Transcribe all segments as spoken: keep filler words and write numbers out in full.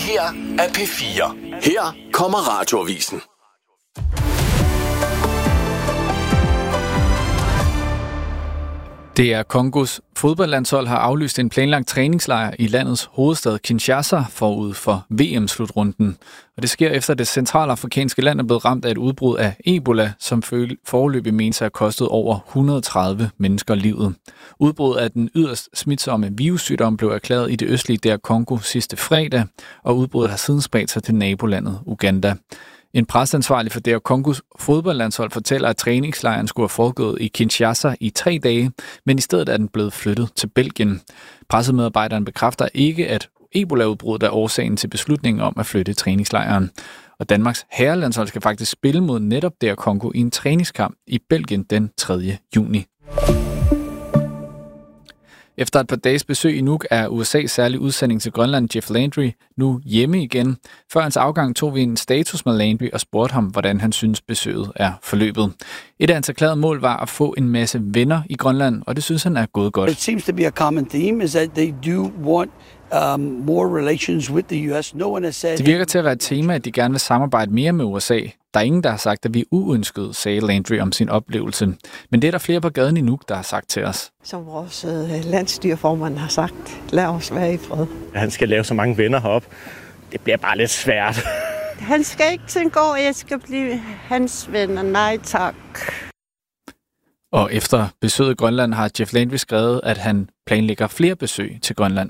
her er P fire. Her kommer Radioavisen. D R Congos fodboldlandshold har aflyst en planlagt træningslejr i landets hovedstad Kinshasa forud for V M-slutrunden. Og det sker efter, at det centralafrikanske land er blevet ramt af et udbrud af Ebola, som foreløbig menes at have kostet over et hundrede og tredive mennesker livet. Udbruddet af den yderst smitsomme virussygdom blev erklæret i det østlige D R Congo sidste fredag, og udbruddet har siden spredt sig til nabolandet Uganda. En presseansvarlig for D R Congos fodboldlandshold fortæller, at træningslejren skulle have foregået i Kinshasa i tre dage, men i stedet er den blevet flyttet til Belgien. Pressemedarbejderen bekræfter ikke, at Ebola-udbruddet er årsagen til beslutningen om at flytte træningslejren. Og Danmarks herrelandshold skal faktisk spille mod netop D R Congo i en træningskamp i Belgien den tredje juni. Efter et par dages besøg i Nuuk er U S A's særlige udsending til Grønland, Jeff Landry, nu hjemme igen. Før hans afgang tog vi en status med Landry og spurgte ham, hvordan han synes besøget er forløbet. Et af hans erklærede mål var at få en masse venner i Grønland, og det synes han er gået godt. It seems to be a common theme is that they do want um, more relations with the U S. No one has said. Det virker til at være et tema, at de gerne vil samarbejde mere med U S A. Der er ingen, der har sagt, at vi er uønskede, sagde Landry om sin oplevelse. Men det er der flere på gaden i Nuuk, der har sagt til os. Som vores øh, landsstyreformand har sagt, lad os være i fred. Han skal lave så mange venner heroppe. Det bliver bare lidt svært. Han skal ikke tænke over, at jeg skal blive hans venner. Nej, tak. Og efter besøget i Grønland har Jeff Landry skrevet, at han planlægger flere besøg til Grønland.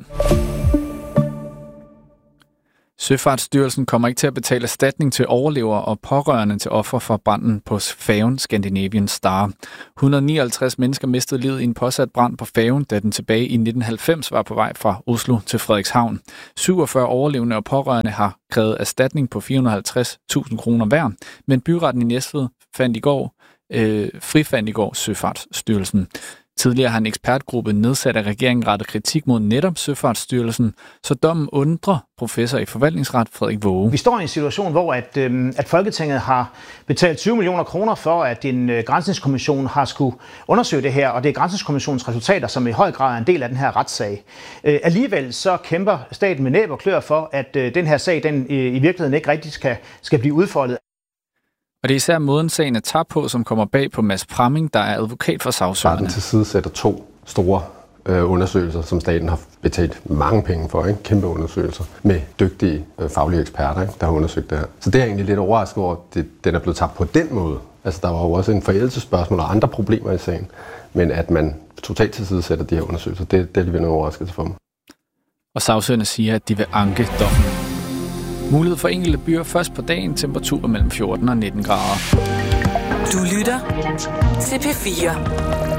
Søfartsstyrelsen kommer ikke til at betale erstatning til overlevere og pårørende til ofre for branden på færgen Scandinavian Star. et hundrede og nioghalvtreds mennesker mistede livet i en påsat brand på færgen, da den tilbage i nitten halvfems var på vej fra Oslo til Frederikshavn. syvogfyrre overlevende og pårørende har krævet erstatning på fire hundrede og halvtreds tusind kroner hver, men byretten i Næstved fandt i går, øh, frifandt i går Søfartsstyrelsen. Tidligere har en ekspertgruppe nedsat af regeringen rettet kritik mod netop Søfartsstyrelsen, så dommen undrer professor i forvaltningsret Frederik Waage. Vi står i en situation, hvor at, øh, at Folketinget har betalt tyve millioner kroner for, at en øh, granskningskommission har skulle undersøge det her, og det er granskningskommissionens resultater, som i høj grad er en del af den her retssag. Øh, alligevel så kæmper staten med næb og klør for, at øh, den her sag den, øh, i virkeligheden ikke rigtig skal, skal blive udfoldet. Og det er især måden sagen er tabt på, som kommer bag på Mads Pramming, der er advokat for sagsøgerne. Den tilsidesætter to store øh, undersøgelser, som staten har betalt mange penge for, ikke? Kæmpe undersøgelser, med dygtige øh, faglige eksperter, ikke? Der har undersøgt det her. Så det er egentlig lidt overrasket over, at det, den er blevet tabt på den måde. Altså der var jo også en forældelsesspørgsmål og andre problemer i sagen, men at man totalt tilsidesætter de her undersøgelser, det, det er alligevel en overraskelse for mig. Og sagsøgerne siger, at de vil anke dommen. Mulighed for enkelte byer først på dagen, temperatur mellem fjorten og nitten grader. Du lytter til P fire.